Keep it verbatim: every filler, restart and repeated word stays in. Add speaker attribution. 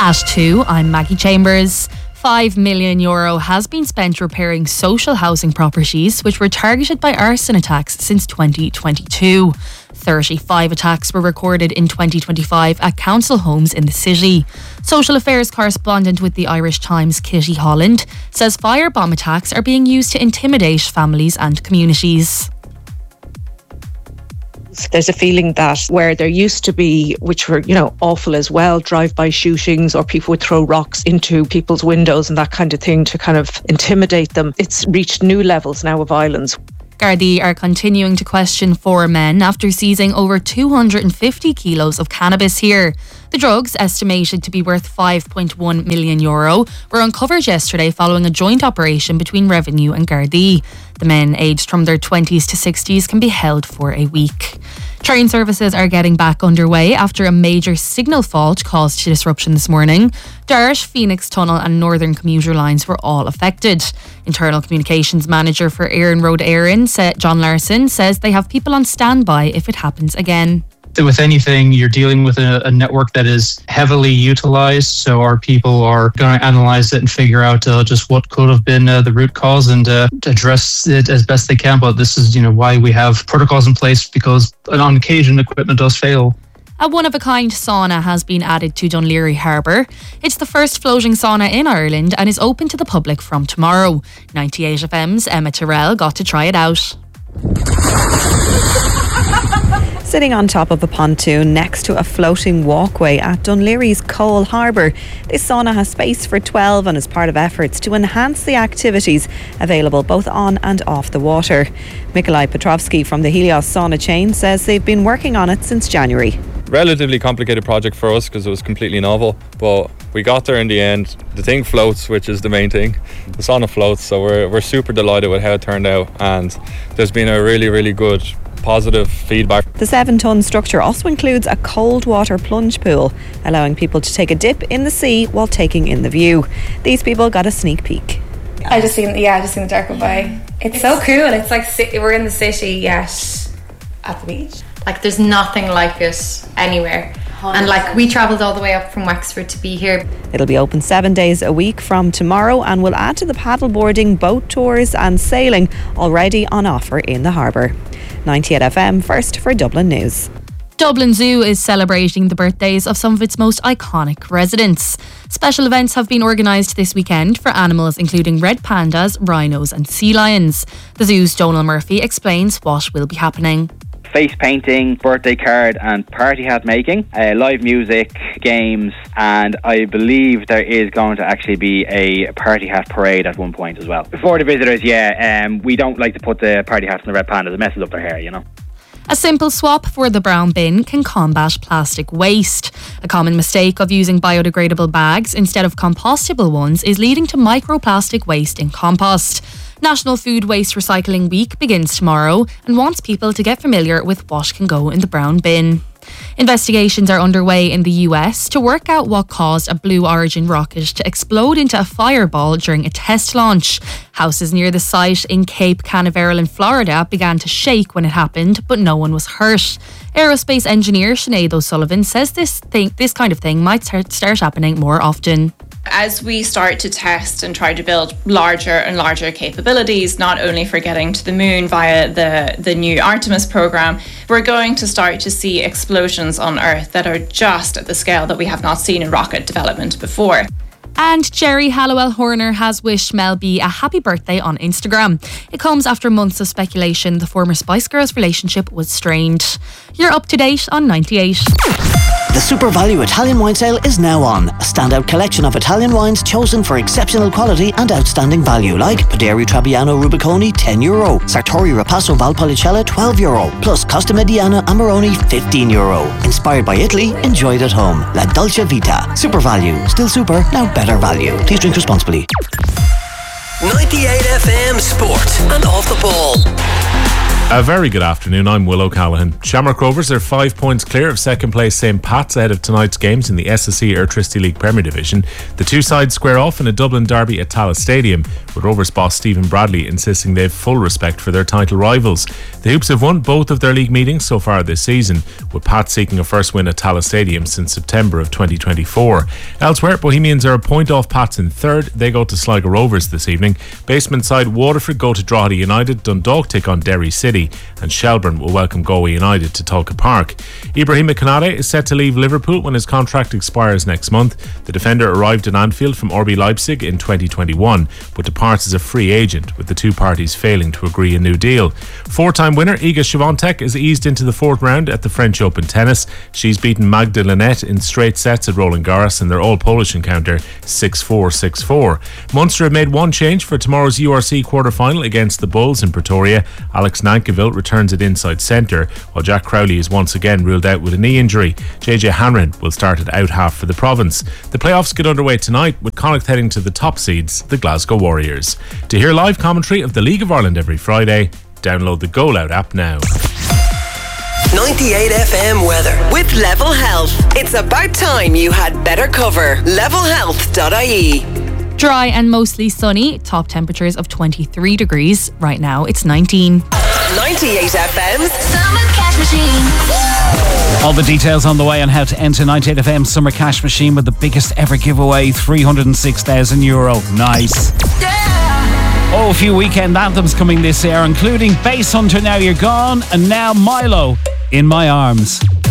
Speaker 1: At two, I'm Maggie Chambers. Five million euro has been spent repairing social housing properties which were targeted by arson attacks since twenty twenty-two. thirty-five attacks were recorded in twenty twenty-five at council homes in the city. Social affairs correspondent with the Irish Times, Kitty Holland, says firebomb attacks are being used to intimidate families and communities.
Speaker 2: There's a feeling that where there used to be, which were, you know, awful as well, drive-by shootings or people would throw rocks into people's windows and that kind of thing to kind of intimidate them, it's reached new levels now of violence.
Speaker 1: Gardaí are continuing to question four men after seizing over two hundred fifty kilos of cannabis here. The drugs, estimated to be worth five point one million euro, were uncovered yesterday following a joint operation between Revenue and Gardaí. The men, aged from their twenties to sixties, can be held for a week. Train services are getting back underway after a major signal fault caused disruption this morning. Dart, Phoenix Tunnel and Northern commuter lines were all affected. Internal Communications Manager for Éireann Road Éireann, John Larson, says they have people on standby if it happens again.
Speaker 3: With anything, you're dealing with a, a network that is heavily utilised, so our people are going to analyse it and figure out uh, just what could have been uh, the root cause and uh, address it as best they can. But this is, you know, why we have protocols in place, because on occasion equipment does fail.
Speaker 1: A one-of-a-kind sauna has been added to Dún Laoghaire Harbour. It's the first floating sauna in Ireland and is open to the public from tomorrow. ninety-eight F M's Emma Terrell got to try it out.
Speaker 4: Sitting on top of a pontoon next to a floating walkway at Dún Laoghair's Cole Harbour, this sauna has space for twelve and is part of efforts to enhance the activities available both on and off the water. Mikolaj Petrovsky from the Helios sauna chain says they've been working on it since January.
Speaker 5: Relatively complicated project for us because it was completely novel, but we got there in the end. The thing floats, which is the main thing. The sauna floats, so we're we're super delighted with how it turned out, and there's been a really really good positive feedback.
Speaker 4: The seven tonne structure also includes a cold water plunge pool, allowing people to take a dip in the sea while taking in the view. These people got a sneak peek.
Speaker 6: I just seen yeah I just seen the dark go by. It's, it's so cool. It's like we're in the city yet at the beach.
Speaker 7: Like there's nothing like it anywhere. And like we travelled all the way up from Wexford to be here.
Speaker 4: It'll be open seven days a week from tomorrow and will add to the paddleboarding, boat tours and sailing already on offer in the harbour. ninety-eight F M, first for Dublin News.
Speaker 1: Dublin Zoo is celebrating the birthdays of some of its most iconic residents. Special events have been organised this weekend for animals including red pandas, rhinos and sea lions. The Zoo's Donal Murphy explains what will be happening.
Speaker 8: Face painting, birthday card and party hat making, uh, live music, games, and I believe there is going to actually be a party hat parade at one point as well. For the visitors, yeah, um, we don't like to put the party hats on the red pandas, it messes up their hair, you know.
Speaker 1: A simple swap for the brown bin can combat plastic waste. A common mistake of using biodegradable bags instead of compostable ones is leading to microplastic waste in compost. National Food Waste Recycling Week begins tomorrow and wants people to get familiar with what can go in the brown bin. Investigations are underway in the U S to work out what caused a Blue Origin rocket to explode into a fireball during a test launch. Houses near the site in Cape Canaveral in Florida began to shake when it happened, but no one was hurt. Aerospace engineer Sinead O'Sullivan says this thing, this kind of thing might start, start happening more often.
Speaker 9: As we start to test and try to build larger and larger capabilities, not only for getting to the moon via the, the new Artemis program, we're going to start to see explosions on Earth that are just at the scale that we have not seen in rocket development before.
Speaker 1: And Jerry Halliwell Horner has wished Mel B a happy birthday on Instagram. It comes after months of speculation the former Spice Girls relationship was strained. You're up to date on ninety-eight.
Speaker 10: The Super Value Italian Wine Sale is now on. A standout collection of Italian wines chosen for exceptional quality and outstanding value, like Paderi Trebbiano Rubiconi ten euro, Sartori Rapasso Valpolicella twelve euro, plus Costa Mediana Amarone fifteen euro. Inspired by Italy, enjoyed at home. La Dolce Vita. Super Value. Still super, now better value. Please drink responsibly.
Speaker 11: ninety-eight F M Sport and Off the Ball. A very good afternoon, I'm Will O'Callaghan. Shamrock Rovers are five points clear of second place Saint Pat's ahead of tonight's games in the S S E Airtricity League Premier Division. The two sides square off in a Dublin derby at Tallaght Stadium, with Rovers boss Stephen Bradley insisting they have full respect for their title rivals. The Hoops have won both of their league meetings so far this season, with Pat seeking a first win at Tallaght Stadium since September of twenty twenty-four. Elsewhere, Bohemians are a point off Pats in third. They go to Sligo Rovers this evening. Basement side Waterford go to Drogheda United. Dundalk take on Derry City, and Shelburne will welcome Galway United to Tulka Park. Ibrahima Konate is set to leave Liverpool when his contract expires next month. The defender arrived in Anfield from R B Leipzig in twenty twenty-one, but departs as a free agent, with the two parties failing to agree a new deal. Four-time winner Iga Swiatek is eased into the fourth round at the French Open tennis. She's beaten Magda Linette in straight sets at Roland Garros in their all-Polish encounter six four, six four. Munster have made one change for tomorrow's U R C quarter-final against the Bulls in Pretoria. Alex Nankerville returns at inside centre, while Jack Crowley is once again ruled out with a knee injury. J J Hanrahan will start at out half for the province. The playoffs get underway tonight, with Connacht heading to the top seeds, the Glasgow Warriors. To hear live commentary of the League of Ireland every Friday, download the Go Loud app now.
Speaker 12: ninety-eight F M weather with Level Health. It's about time you had better cover. level health dot I E.
Speaker 1: Dry and mostly sunny, top temperatures of twenty-three degrees. Right now it's nineteen.
Speaker 12: ninety-eight F M's
Speaker 13: Summer Cash Machine.
Speaker 14: All the details on the way on how to enter ninety-eight F M Summer Cash Machine with the biggest ever giveaway, three hundred six thousand euro. Nice. Oh, a few weekend anthems coming this year, including Bass Hunter, Now You're Gone, and now Milo, In My Arms.